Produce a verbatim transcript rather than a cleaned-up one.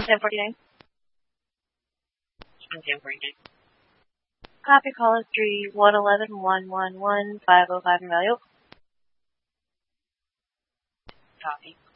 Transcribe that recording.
ten forty-nine. ten forty-nine. Copy, call is three one eleven one one one five oh five in value. Copy.